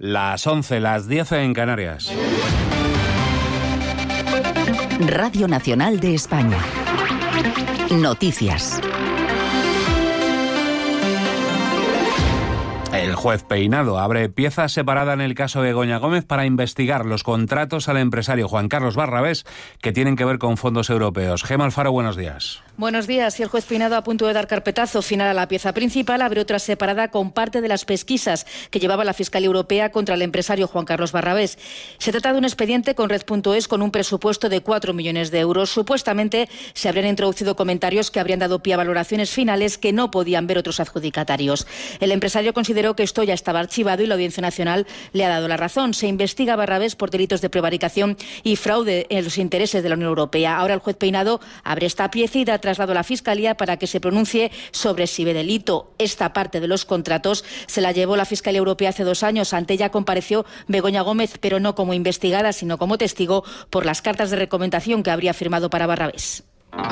Las 11, las 10 en Canarias. Radio Nacional de España. Noticias. El juez Peinado abre pieza separada en el caso de Begoña Gómez para investigar los contratos al empresario Juan Carlos Barrabés que tienen que ver con fondos europeos. Gemma Alfaro, buenos días. Buenos días. Y el juez Peinado, a punto de dar carpetazo final a la pieza principal, abre otra separada con parte de las pesquisas que llevaba la Fiscalía Europea contra el empresario Juan Carlos Barrabés. Se trata de un expediente con Red.es con un presupuesto de 4 millones de euros. Supuestamente se habrían introducido comentarios que habrían dado pie a valoraciones finales que no podían ver otros adjudicatarios. El empresario consideró que esto ya estaba archivado y la Audiencia Nacional le ha dado la razón. Se investiga a Barrabés por delitos de prevaricación y fraude en los intereses de la Unión Europea. Ahora el juez Peinado abre esta pieza y da traslado a la Fiscalía para que se pronuncie sobre si ve delito. Esta parte de los contratos se la llevó la Fiscalía Europea hace 2 años. Ante ella compareció Begoña Gómez, pero no como investigada, sino como testigo por las cartas de recomendación que habría firmado para Barrabés.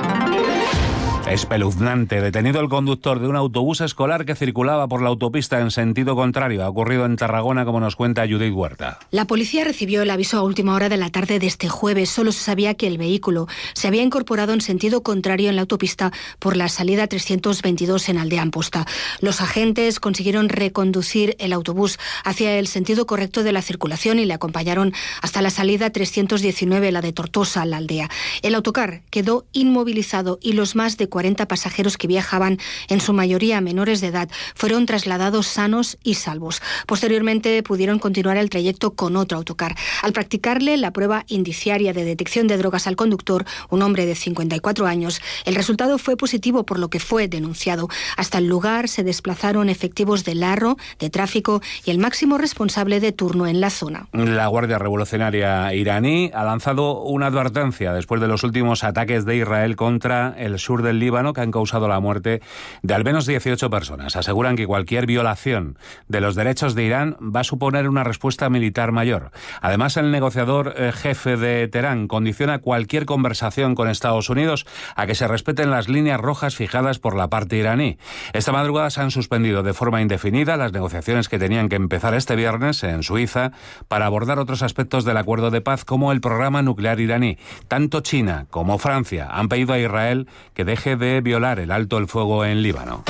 Espeluznante. Detenido el conductor de un autobús escolar que circulaba por la autopista en sentido contrario. Ha ocurrido en Tarragona, como nos cuenta Judith Huerta. La policía recibió el aviso a última hora de la tarde de este jueves. Solo se sabía que el vehículo se había incorporado en sentido contrario en la autopista por la salida 322 en Aldea Amposta. Los agentes consiguieron reconducir el autobús hacia el sentido correcto de la circulación y le acompañaron hasta la salida 319, la de Tortosa, la aldea. El autocar quedó inmovilizado y los más de 40 pasajeros que viajaban, en su mayoría menores de edad, fueron trasladados sanos y salvos. Posteriormente pudieron continuar el trayecto con otro autocar. Al practicarle la prueba indiciaria de detección de drogas al conductor, un hombre de 54 años, el resultado fue positivo, por lo que fue denunciado. Hasta el lugar se desplazaron efectivos del Arro, de tráfico y el máximo responsable de turno en la zona. La Guardia Revolucionaria iraní ha lanzado una advertencia después de los últimos ataques de Israel contra el sur del Líbano, que han causado la muerte de al menos 18 personas. Aseguran que cualquier violación de los derechos de Irán va a suponer una respuesta militar mayor. Además, el negociador jefe de Teherán condiciona cualquier conversación con Estados Unidos a que se respeten las líneas rojas fijadas por la parte iraní. Esta madrugada se han suspendido de forma indefinida las negociaciones que tenían que empezar este viernes en Suiza para abordar otros aspectos del acuerdo de paz, como el programa nuclear iraní. Tanto China como Francia han pedido a Israel que deje de violar el alto el fuego en Líbano.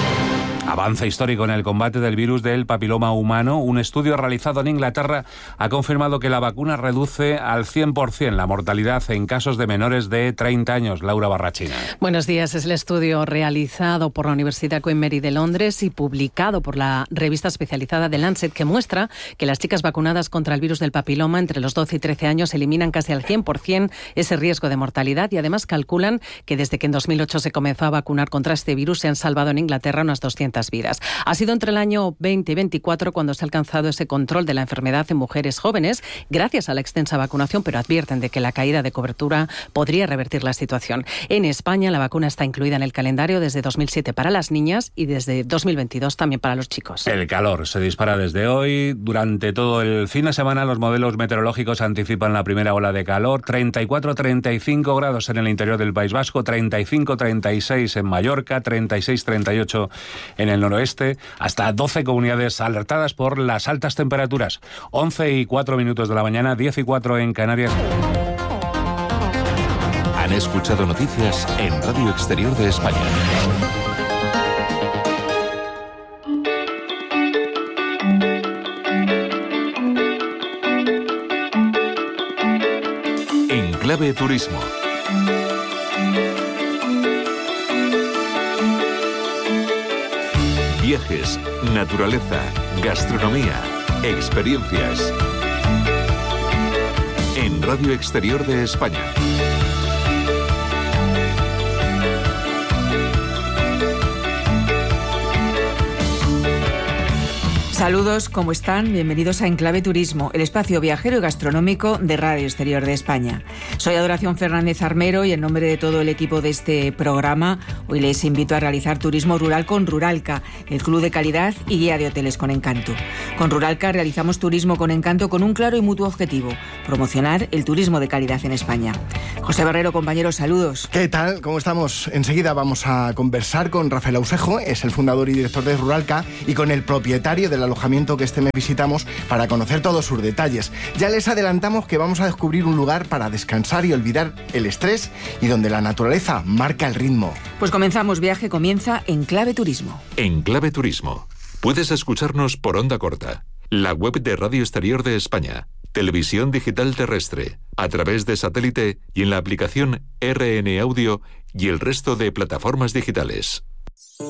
Avance histórico en el combate del virus del papiloma humano. Un estudio realizado en Inglaterra ha confirmado que la vacuna reduce al 100% la mortalidad en casos de menores de 30 años. Laura Barrachina. Buenos días. Es el estudio realizado por la Universidad Queen Mary de Londres y publicado por la revista especializada The Lancet, que muestra que las chicas vacunadas contra el virus del papiloma entre los 12 y 13 años eliminan casi al 100% ese riesgo de mortalidad, y además calculan que desde que en 2008 se comenzó a vacunar contra este virus se han salvado en Inglaterra unas 200 vidas. Ha sido entre el año 20 y 24 cuando se ha alcanzado ese control de la enfermedad en mujeres jóvenes gracias a la extensa vacunación, pero advierten de que la caída de cobertura podría revertir la situación. En España la vacuna está incluida en el calendario desde 2007 para las niñas y desde 2022 también para los chicos. El calor se dispara desde hoy. Durante todo el fin de semana los modelos meteorológicos anticipan la primera ola de calor. 34-35 grados en el interior del País Vasco, 35-36 en Mallorca, 36-38 en el noroeste, hasta 12 comunidades alertadas por las altas temperaturas. 11:04 de la mañana, 10:04 en Canarias. Han escuchado noticias en Radio Exterior de España. En Clave Turismo. Viajes, naturaleza, gastronomía, experiencias. En Radio Exterior de España. Saludos, ¿cómo están? Bienvenidos a Enclave Turismo, el espacio viajero y gastronómico de Radio Exterior de España. Soy Adoración Fernández Armero y en nombre de todo el equipo de este programa, hoy les invito a realizar turismo rural con Ruralca, el club de calidad y guía de hoteles con encanto. Con Ruralca realizamos turismo con encanto con un claro y mutuo objetivo, promocionar el turismo de calidad en España. José Barrero, compañeros, saludos. ¿Qué tal? ¿Cómo estamos? Enseguida vamos a conversar con Rafael Ausejo, es el fundador y director de Ruralca, y con el propietario del alojamiento que este mes visitamos para conocer todos sus detalles. Ya les adelantamos que vamos a descubrir un lugar para descansar y olvidar el estrés y donde la naturaleza marca el ritmo. Pues comenzamos, viaje comienza en Clave Turismo. En Clave Turismo. Puedes escucharnos por onda corta, la web de Radio Exterior de España, televisión digital terrestre, a través de satélite y en la aplicación RN Audio y el resto de plataformas digitales.